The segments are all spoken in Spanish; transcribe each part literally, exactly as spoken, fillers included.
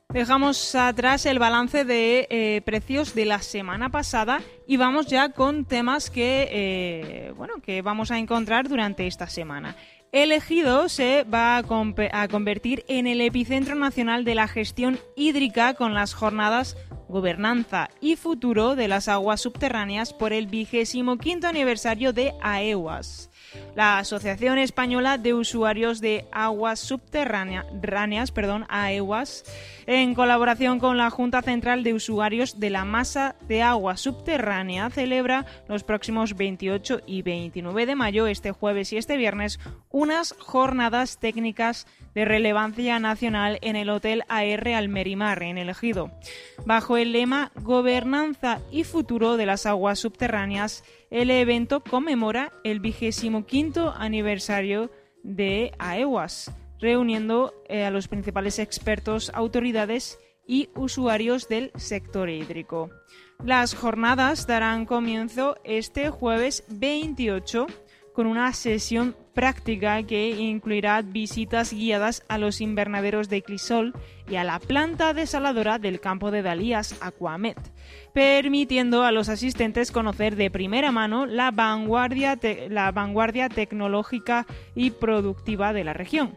Dejamos atrás el balance de eh, precios de la semana pasada y vamos ya con temas que, eh, bueno, que vamos a encontrar durante esta semana. El Ejido se va a, comp- a convertir en el epicentro nacional de la gestión hídrica con las jornadas Gobernanza y Futuro de las Aguas Subterráneas por el vigésimo quinto aniversario de AEWAS. La Asociación Española de Usuarios de Aguas Subterráneas, perdón, AEWAS, en colaboración con la Junta Central de Usuarios de la Masa de Agua Subterránea, celebra los próximos veintiocho y veintinueve de mayo, este jueves y este viernes, unas jornadas técnicas de relevancia nacional en el Hotel A R Almerimar, en el Ejido. Bajo el lema Gobernanza y Futuro de las Aguas Subterráneas, el evento conmemora el vigésimo quinto aniversario de AEWAS, reuniendo eh, a los principales expertos, autoridades y usuarios del sector hídrico. Las jornadas darán comienzo este jueves veintiocho con una sesión práctica que incluirá visitas guiadas a los invernaderos de Clisol y a la planta desaladora del campo de Dalías, Aquamet, permitiendo a los asistentes conocer de primera mano la vanguardia, te- la vanguardia tecnológica y productiva de la región.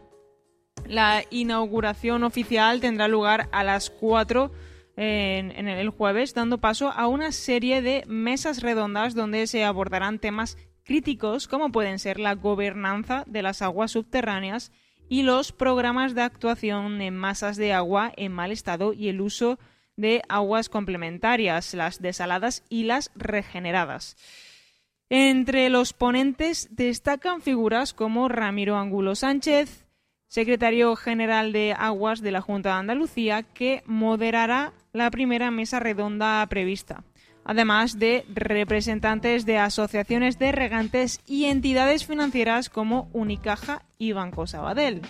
La inauguración oficial tendrá lugar a las cuatro en, en el jueves, dando paso a una serie de mesas redondas donde se abordarán temas críticos como pueden ser la gobernanza de las aguas subterráneas y los programas de actuación en masas de agua en mal estado y el uso de aguas complementarias, las desaladas y las regeneradas. Entre los ponentes destacan figuras como Ramiro Angulo Sánchez, secretario general de Aguas de la Junta de Andalucía, que moderará la primera mesa redonda prevista, además de representantes de asociaciones de regantes y entidades financieras como Unicaja y Banco Sabadell.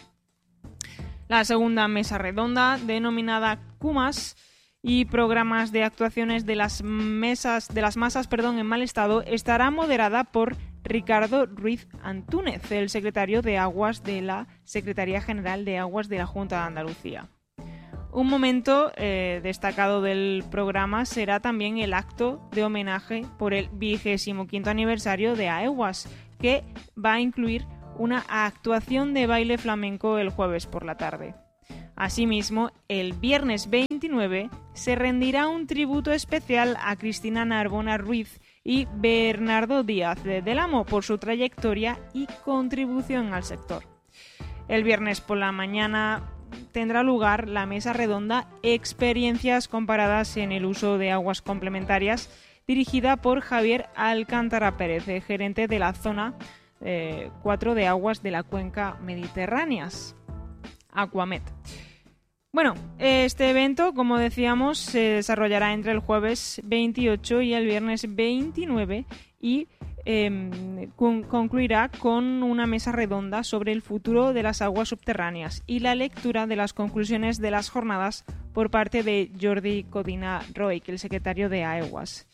La segunda mesa redonda, denominada CUMAS, y programas de actuaciones de las mesas de las masas perdón, en mal estado, estará moderada por Ricardo Ruiz Antúnez, el secretario de Aguas de la Secretaría General de Aguas de la Junta de Andalucía. Un momento eh, destacado del programa será también el acto de homenaje por el vigésimo quinto aniversario de AEWAS, que va a incluir una actuación de baile flamenco el jueves por la tarde. Asimismo, el viernes veintinueve se rendirá un tributo especial a Cristina Narbona Ruiz y Bernardo Díaz de Del Amo por su trayectoria y contribución al sector. El viernes por la mañana tendrá lugar la mesa redonda Experiencias comparadas en el uso de aguas complementarias, dirigida por Javier Alcántara Pérez, gerente de la zona eh, cuatro de aguas de la cuenca mediterráneas, Aquamet. Bueno, este evento, como decíamos, se desarrollará entre el jueves veintiocho y el viernes veintinueve y eh, con, concluirá con una mesa redonda sobre el futuro de las aguas subterráneas y la lectura de las conclusiones de las jornadas por parte de Jordi Codina Roig, el secretario de AEWAS.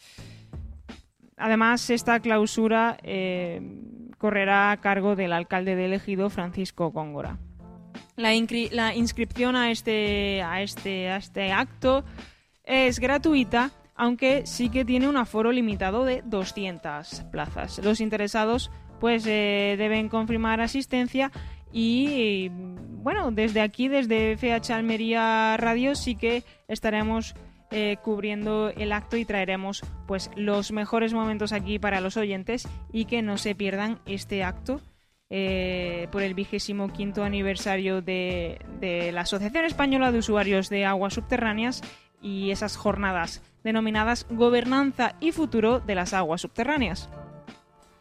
Además, esta clausura eh, correrá a cargo del alcalde del Ejido, Francisco Góngora. La, incri- la inscripción a este, a, este, a este acto es gratuita, aunque sí que tiene un aforo limitado de doscientas plazas. Los interesados pues eh, deben confirmar asistencia y, bueno, desde aquí, desde F H Almería Radio, sí que estaremos eh, cubriendo el acto y traeremos pues los mejores momentos aquí para los oyentes y que no se pierdan este acto Eh, por el vigésimo quinto aniversario de, de la Asociación Española de Usuarios de Aguas Subterráneas y esas jornadas denominadas Gobernanza y Futuro de las Aguas Subterráneas.